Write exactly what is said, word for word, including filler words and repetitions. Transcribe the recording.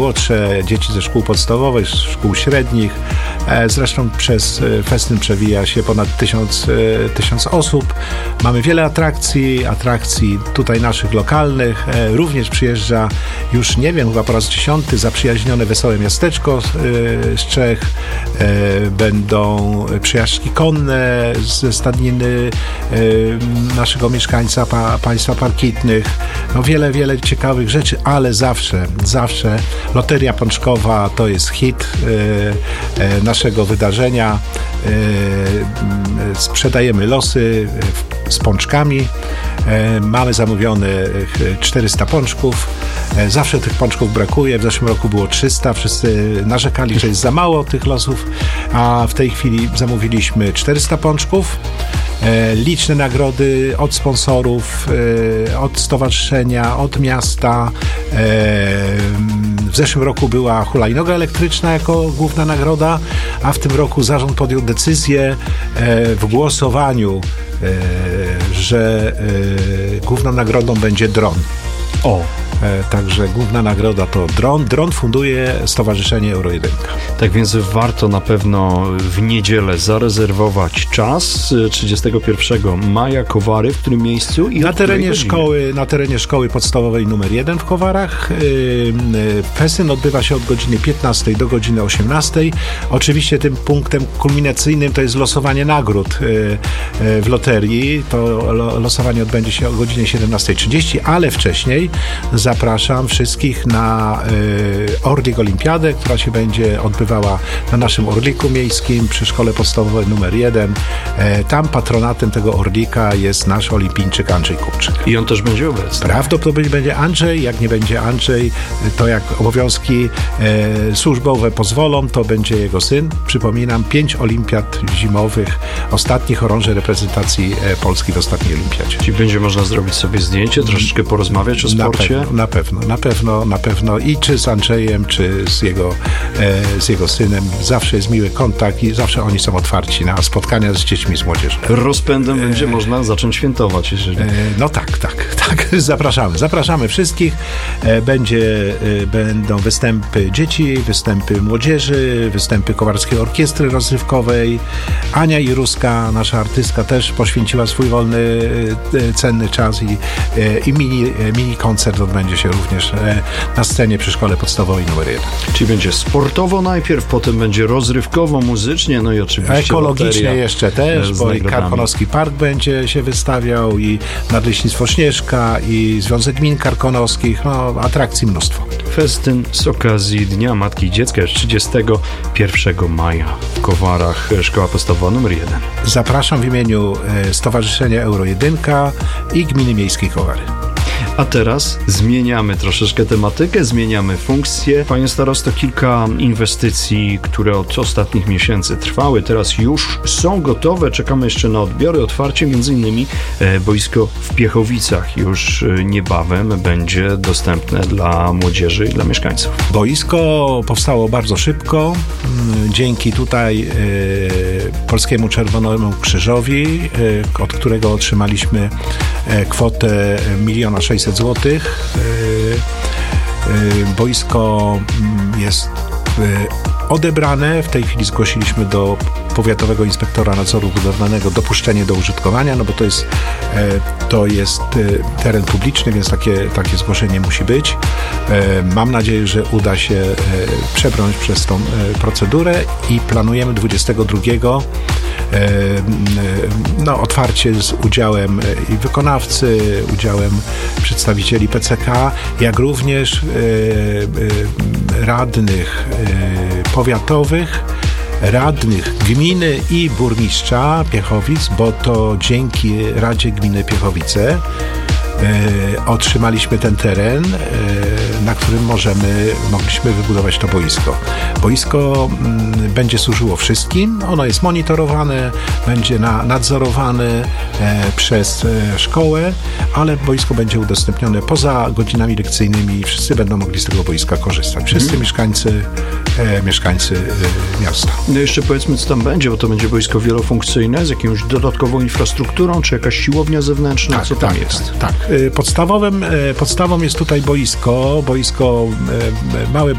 najmłodsze, dzieci ze szkół podstawowych, szkół średnich. Zresztą przez festyn przewija się ponad tysiąc, tysiąc osób. Mamy wiele atrakcji, atrakcji tutaj naszych lokalnych. Również przyjeżdża już, nie wiem, chyba po raz dziesiąty zaprzyjaźnione Wesołe Miasteczko z Czech. Będą przejażdżki konne ze stadniny naszego mieszkańca, pa, państwa Parkitnych. No wiele, wiele ciekawych rzeczy, ale zawsze, zawsze Loteria Pączkowa to jest hit e, e, naszego wydarzenia. E, sprzedajemy losy z pączkami. E, mamy zamówione czterysta pączków. E, zawsze tych pączków brakuje. W zeszłym roku było trzysta. Wszyscy narzekali, że jest za mało tych losów, a w tej chwili zamówiliśmy czterysta pączków. E, liczne nagrody od sponsorów, e, od stowarzyszenia, od miasta. E, w zeszłym roku była hulajnoga elektryczna jako główna nagroda, a w tym roku zarząd podjął decyzję e, w głosowaniu, e, że e, główną nagrodą będzie dron. O! Także główna nagroda to dron. Dron funduje Stowarzyszenie Euro jeden. Tak więc warto na pewno w niedzielę zarezerwować czas. trzydziestego pierwszego maja Kowary, w którym miejscu? I na terenie szkoły, na terenie szkoły podstawowej numer jeden w Kowarach. Festyn odbywa się od godziny piętnastej do godziny osiemnastej. Oczywiście tym punktem kulminacyjnym to jest losowanie nagród w loterii. To losowanie odbędzie się o godzinie siedemnastej trzydzieści, ale wcześniej za Zapraszam wszystkich na y, Orlik Olimpiadę, która się będzie odbywała na naszym Orliku Miejskim przy Szkole Podstawowej numer jeden. E, tam patronatem tego Orlika jest nasz olimpijczyk Andrzej Kupczyk. I on też będzie obecny. Prawdopodobnie będzie Andrzej. Jak nie będzie Andrzej, to jak obowiązki e, służbowe pozwolą, to będzie jego syn. Przypominam, pięć olimpiad zimowych, ostatnich orąży reprezentacji e, Polski w ostatniej olimpiadzie. Czyli będzie można zrobić sobie zdjęcie, troszeczkę porozmawiać o sporcie? Na pewno, na pewno, na pewno, na pewno i czy z Andrzejem, czy z jego, e, z jego synem. Zawsze jest miły kontakt i zawsze oni są otwarci na spotkania z dziećmi, z młodzieżą. Rozpędem e, będzie można zacząć świętować. Jeżeli... E, no tak, tak, tak. Zapraszamy. Zapraszamy wszystkich. E, będzie, e, będą występy dzieci, występy młodzieży, występy Kowarskiej Orkiestry Rozrywkowej. Ania Iruska, nasza artystka, też poświęciła swój wolny, e, cenny czas i, e, i mini, e, mini koncert odbędzie się również na scenie przy Szkole Podstawowej numer jeden. Czyli będzie sportowo najpierw, potem będzie rozrywkowo, muzycznie, no i oczywiście ekologicznie jeszcze też, bo i Karkonoski Park będzie się wystawiał, i Nadleśnictwo Śnieżka, i Związek Gmin Karkonoskich, no atrakcji mnóstwo. Festyn z okazji Dnia Matki i Dziecka jest trzydziestego pierwszego maja w Kowarach, Szkoła Podstawowa numer jeden. Zapraszam w imieniu Stowarzyszenia Euro jeden i Gminy Miejskiej Kowary. A teraz zmieniamy troszeczkę tematykę, zmieniamy funkcję. Panie starosto, kilka inwestycji, które od ostatnich miesięcy trwały, teraz już są gotowe. Czekamy jeszcze na odbiory, otwarcie. Między innymi boisko w Piechowicach już niebawem będzie dostępne dla młodzieży i dla mieszkańców. Boisko powstało bardzo szybko. Dzięki tutaj e, Polskiemu Czerwonemu Krzyżowi, e, od którego otrzymaliśmy e, kwotę miliona sześćset złotych. Boisko jest odebrane. W tej chwili zgłosiliśmy do Powiatowego Inspektora Nadzoru Budowlanego dopuszczenie do użytkowania, no bo to jest, to jest teren publiczny, więc takie, takie zgłoszenie musi być. Mam nadzieję, że uda się przebrnąć przez tą procedurę i planujemy dwudziestego drugiego no, otwarcie z udziałem i wykonawcy, udziałem przedstawicieli P C K, jak również radnych powiatowych, radnych gminy i burmistrza Piechowic, bo to dzięki Radzie Gminy Piechowice e, otrzymaliśmy ten teren, e, na którym możemy, mogliśmy wybudować to boisko. Boisko m, będzie służyło wszystkim, ono jest monitorowane, będzie na, nadzorowane e, przez e, szkołę, ale boisko będzie udostępnione poza godzinami lekcyjnymi i wszyscy będą mogli z tego boiska korzystać. Wszyscy hmm. mieszkańcy E, mieszkańcy e, miasta. No jeszcze powiedzmy, co tam będzie, bo to będzie boisko wielofunkcyjne z jakąś dodatkową infrastrukturą, czy jakaś siłownia zewnętrzna, tak, co tam tak, jest? Tak, tak. Podstawowym, podstawą jest tutaj boisko, boisko, małe